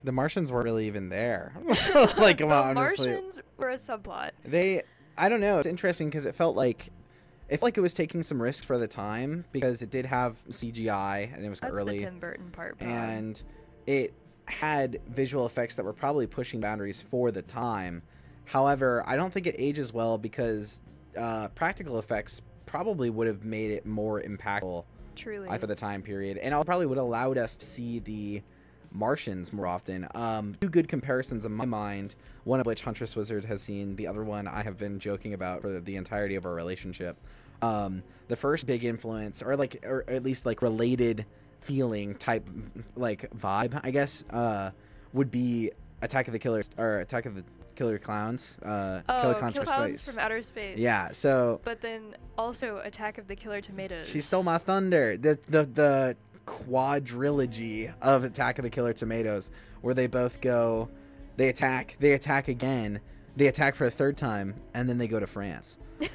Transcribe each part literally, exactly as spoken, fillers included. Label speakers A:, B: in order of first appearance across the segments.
A: The Martians weren't really even there. Like, come
B: The
A: on, honestly.
B: Martians were a subplot.
A: They, I don't know. It's interesting because it felt like, it felt like it was taking some risks for the time because it did have C G I and it was
B: That's
A: early.
B: the Tim Burton part. Bro.
A: And it had visual effects that were probably pushing boundaries for the time. However, I don't think it ages well because uh, practical effects probably would have made it more impactful
B: Truly.
A: uh, for the time period, and it probably would have allowed us to see the Martians more often. Um, two good comparisons in my mind, one of which Huntress Wizard has seen, the other one I have been joking about for the entirety of our relationship. Um, the first big influence, or like, or at least like related feeling type, like vibe, I guess, uh, would be Attack of the Killers, or Attack of the Killer Clowns, uh,
B: oh,
A: Killer Clowns
B: Kill
A: for
B: Clowns
A: Space.
B: from Outer Space.
A: Yeah, so
B: But then also Attack of the Killer Tomatoes.
A: she stole my thunder. The the the quadrilogy of Attack of the Killer Tomatoes, where they both go, they attack, they attack again, they attack for a third time, and then they go to France.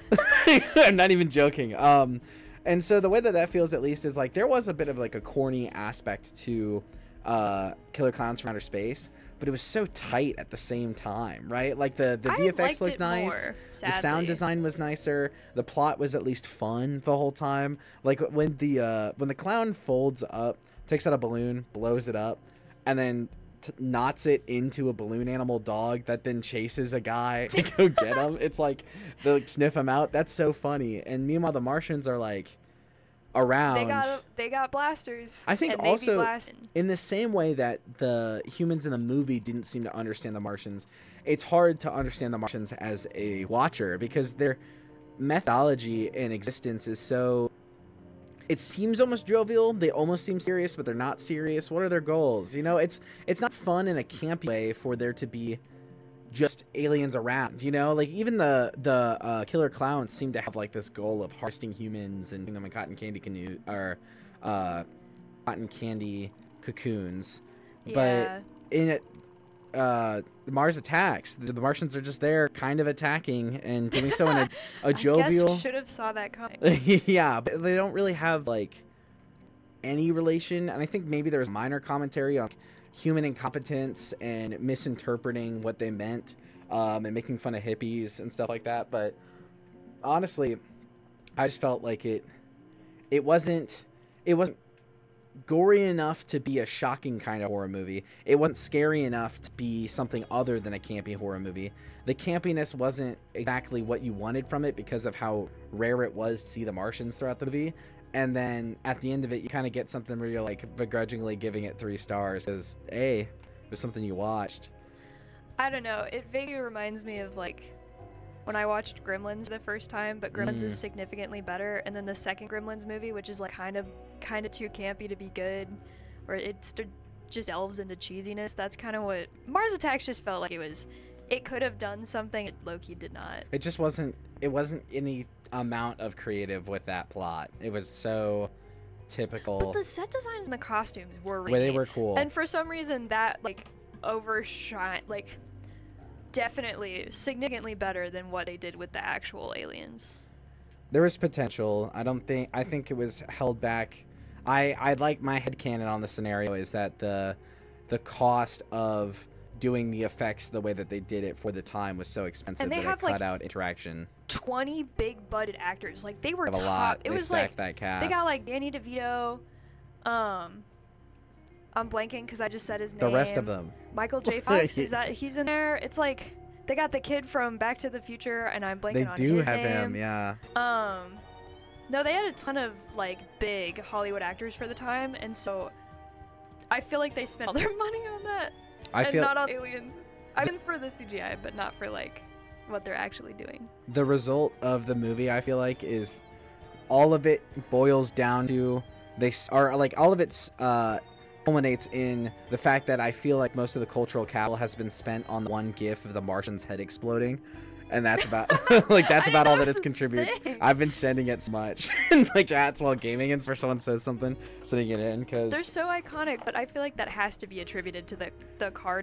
A: I'm not even joking. Um, and so the way that that feels, at least, is like there was a bit of like a corny aspect to uh, Killer Clowns from Outer Space, but it was so tight at the same time, right? Like the the
B: I
A: V F X
B: liked
A: looked
B: it
A: nice,
B: more,
A: the sound
B: sadly.
A: design was nicer, the plot was at least fun the whole time. Like when the uh, when the clown folds up, takes out a balloon, blows it up, and then t- knots it into a balloon animal dog that then chases a guy to go get him. It's like they like, sniff him out. That's so funny. And meanwhile, the Martians are like around.
B: They got they got blasters.
A: I think
B: and they be
A: also
B: blasting.
A: in the same way that the humans in the movie didn't seem to understand the Martians, it's hard to understand the Martians as a watcher because their methodology and existence is so, it seems almost jovial. They almost seem serious, but they're not serious. What are their goals? You know, it's it's not fun in a campy way for there to be just aliens around, you know, like even the the uh, killer clowns seem to have like this goal of harvesting humans and putting them in cotton candy canoe or uh, cotton candy cocoons.
B: Yeah.
A: But in it, uh, Mars Attacks, the, the Martians are just there, kind of attacking and doing so in a, a jovial.
B: I guess should have saw that coming.
A: Yeah, but they don't really have like any relation, and I think maybe there's minor commentary on human incompetence and misinterpreting what they meant, um, and making fun of hippies and stuff like that. But honestly, I just felt like it it wasn't it wasn't gory enough to be a shocking kind of horror movie. It wasn't scary enough to be something other than a campy horror movie. The campiness wasn't exactly what you wanted from it because of how rare it was to see the Martians throughout the movie. And then at the end of it, you kind of get something where you're like begrudgingly giving it three stars because, hey, it was something you watched.
B: I don't know. It vaguely reminds me of like when I watched Gremlins the first time, but Gremlins
A: Mm.
B: is significantly better. And then the second Gremlins movie, which is like kind of kind of too campy to be good, where it st- just delves into cheesiness. That's kind of what Mars Attacks just felt like it was. It could have done something. Loki did not.
A: It just wasn't, it wasn't any amount of creative with that plot. It was so typical.
B: But the set designs and the costumes were really
A: Where they
B: neat.
A: were cool.
B: And for some reason that like overshine like definitely significantly better than what they did with the actual aliens.
A: There was potential. I don't think, I think it was held back. I, I like my headcanon on the scenario is that the the cost of doing the effects the way that they did it for the time was so expensive
B: And they
A: that
B: have,
A: it cut
B: like,
A: out interaction.
B: twenty big budget actors. Like they were
A: They have a
B: top.
A: lot.
B: It
A: They
B: was
A: stacked
B: like
A: that cast.
B: they got like Danny DeVito. Um, I'm blanking because I just said his name.
A: the rest of them.
B: Michael J. Fox. Is that he's in there? It's like they got the kid from Back to the Future, and I'm blanking
A: They
B: on
A: do
B: his
A: have
B: name.
A: him, yeah.
B: Um, no, they had a ton of like big Hollywood actors for the time, and so I feel like they spent all their money on that,
A: I
B: and
A: feel
B: not on aliens. I've been for the C G I, but not for like what they're actually doing.
A: the result of the movie, I feel like, is all of it boils down to they s- are like all of it's uh culminates in the fact that I feel like most of the cultural capital has been spent on one gif of the Martian's head exploding, and that's about like that's
B: I
A: about
B: didn't
A: all
B: know
A: that
B: it
A: it
B: was a
A: contributes.
B: thing.
A: I've been sending it so much in like chats while gaming, and for someone says something, sending it in because
B: They're so iconic, but I feel like that has to be attributed to the the car